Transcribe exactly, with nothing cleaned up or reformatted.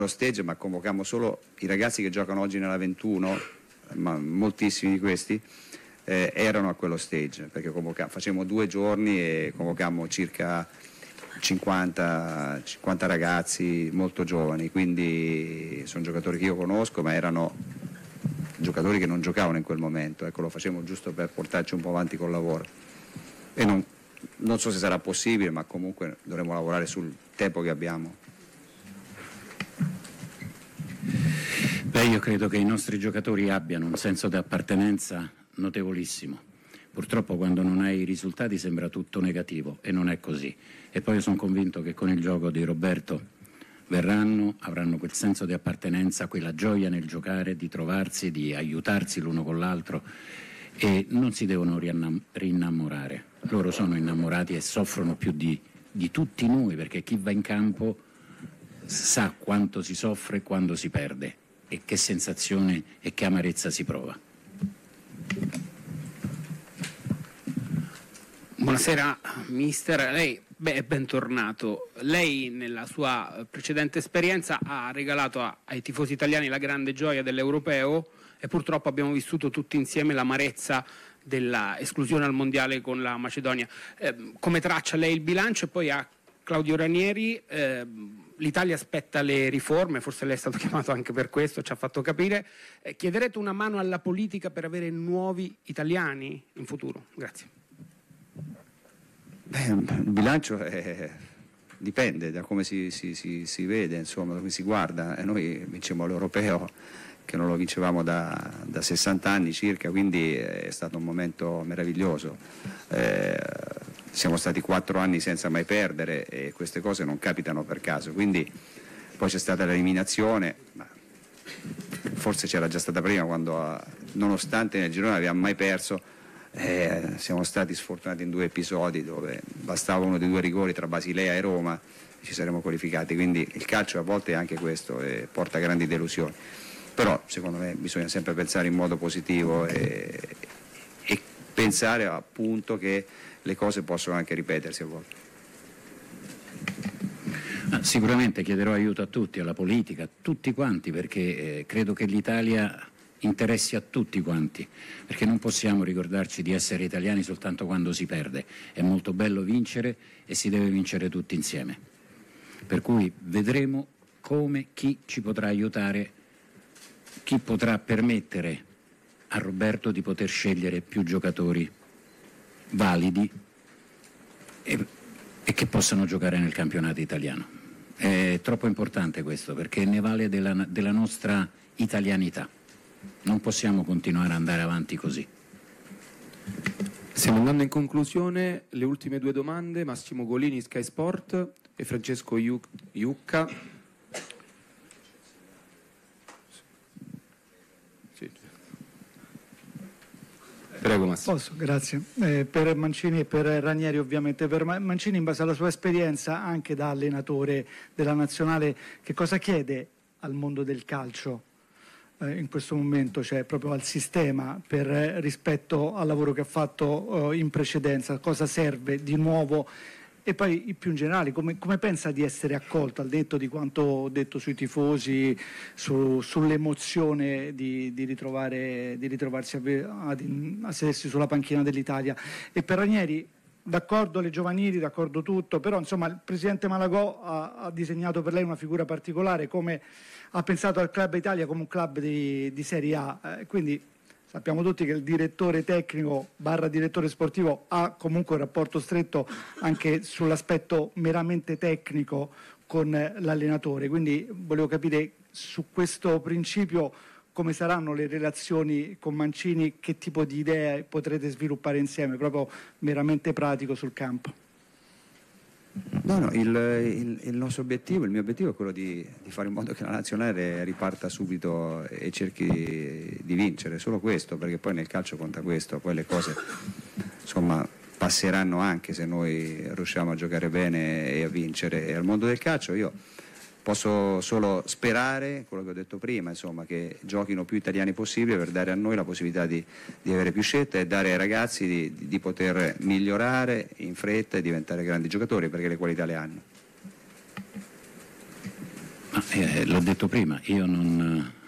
stage, ma convochiamo solo i ragazzi che giocano oggi nella ventuno, ma moltissimi di questi eh, erano a quello stage, perché facevamo due giorni e convocammo circa cinquanta, cinquanta ragazzi molto giovani, quindi sono giocatori che io conosco, ma erano giocatori che non giocavano in quel momento, ecco, lo facevamo giusto per portarci un po' avanti col lavoro e non, non so se sarà possibile, ma comunque dovremo lavorare sul tempo che abbiamo. Beh, io credo che i nostri giocatori abbiano un senso di appartenenza notevolissimo. Purtroppo quando non hai i risultati sembra tutto negativo e non è così. E poi io sono convinto che con il gioco di Roberto verranno, avranno quel senso di appartenenza, quella gioia nel giocare, di trovarsi, di aiutarsi l'uno con l'altro e non si devono rinnamorare. Loro sono innamorati e soffrono più di, di tutti noi, perché chi va in campo sa quanto si soffre quando si perde e che sensazione e che amarezza si prova. Buonasera mister, lei beh, è bentornato. Lei nella sua precedente esperienza ha regalato a, ai tifosi italiani la grande gioia dell'Europeo e purtroppo abbiamo vissuto tutti insieme l'amarezza della esclusione al mondiale con la Macedonia. Eh, come traccia lei il bilancio? E poi a Claudio Ranieri, eh, l'Italia aspetta le riforme, forse lei è stato chiamato anche per questo, ci ha fatto capire. Eh, chiederete una mano alla politica per avere nuovi italiani in futuro? Grazie. Beh, il bilancio è, dipende da come si, si, si, si vede, insomma, da come si guarda. E noi vincemmo l'Europeo, che non lo vincevamo da, da sessanta anni circa, quindi è stato un momento meraviglioso. Eh, siamo stati quattro anni senza mai perdere e queste cose non capitano per caso, quindi poi c'è stata l'eliminazione, ma forse c'era già stata prima, quando nonostante nel girone non abbiamo mai perso, eh, siamo stati sfortunati in due episodi dove bastava uno dei due rigori tra Basilea e Roma e ci saremmo qualificati, quindi il calcio a volte è anche questo e porta grandi delusioni, però secondo me bisogna sempre pensare in modo positivo e, e pensare appunto che le cose possono anche ripetersi a volte. Sicuramente chiederò aiuto a tutti, alla politica, a tutti quanti, perché eh, credo che l'Italia interessi a tutti quanti, perché non possiamo ricordarci di essere italiani soltanto quando si perde. È molto bello vincere e si deve vincere tutti insieme. Per cui vedremo come chi ci potrà aiutare, chi potrà permettere a Roberto di poter scegliere più giocatori validi e, e che possano giocare nel campionato italiano. È troppo importante questo, perché ne vale della, della nostra italianità. Non possiamo continuare ad andare avanti così. Stiamo andando in conclusione. Le ultime due domande: Massimo Golini, Sky Sport, e Francesco Iucca. Sì. Prego Massimo. Posso, grazie. Eh, per Mancini e per Ranieri ovviamente. Per Mancini, in base alla sua esperienza anche da allenatore della nazionale, che cosa chiede al mondo del calcio eh, in questo momento, cioè proprio al sistema, per eh, rispetto al lavoro che ha fatto eh, in precedenza? Cosa serve di nuovo? E poi più in generale, come, come pensa di essere accolto, al detto di quanto detto sui tifosi, su, sull'emozione di, di, ritrovare, di ritrovarsi a, a, a sedersi sulla panchina dell'Italia? E per Ranieri, d'accordo le giovanili, d'accordo tutto, però insomma il presidente Malagò ha, ha disegnato per lei una figura particolare, come ha pensato al Club Italia come un club di, di Serie A, eh, quindi sappiamo tutti che il direttore tecnico barra direttore sportivo ha comunque un rapporto stretto anche sull'aspetto meramente tecnico con l'allenatore, quindi volevo capire su questo principio come saranno le relazioni con Mancini, che tipo di idee potrete sviluppare insieme, proprio meramente pratico sul campo. No, no, il, il, il nostro obiettivo, il mio obiettivo è quello di, di fare in modo che la nazionale riparta subito e cerchi di, di vincere, solo questo, perché poi nel calcio conta questo, poi le cose insomma passeranno anche se noi riusciamo a giocare bene e a vincere. E al mondo del calcio io posso solo sperare, quello che ho detto prima, insomma, che giochino più italiani possibile per dare a noi la possibilità di, di avere più scelte e dare ai ragazzi di, di, di poter migliorare in fretta e diventare grandi giocatori, perché le qualità le hanno. Ma, eh, l'ho detto prima, io non,